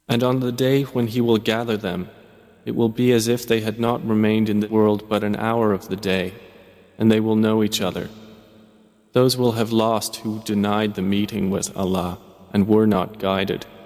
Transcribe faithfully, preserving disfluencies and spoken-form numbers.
And on the day when He will gather them, it will be as if they had not remained in the world but an hour of the day, and they will know each other. Those will have lost who denied the meeting with Allah and were not guided.